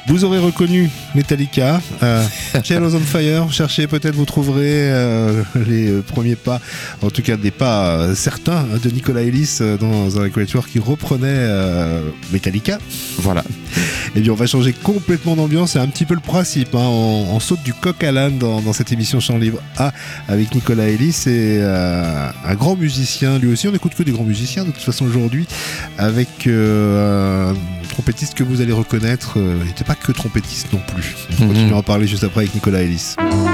Vous aurez reconnu Metallica, Chaos on Fire, cherchez peut-être, vous trouverez les premiers pas, en tout cas des pas certains de Nicolas Ellis dans un quatuor qui reprenait Metallica. Voilà. Et bien on va changer complètement d'ambiance, c'est un petit peu le principe, hein. On saute du coq à l'âne dans cette émission Chant Libre A avec Nicolas Ellis et un grand musicien lui aussi. On n'écoute que des grands musiciens de toute façon aujourd'hui, avec un trompettiste que vous allez reconnaître, il n'était pas que trompettiste non plus. On continue à en parler juste après avec Nicolas Ellis.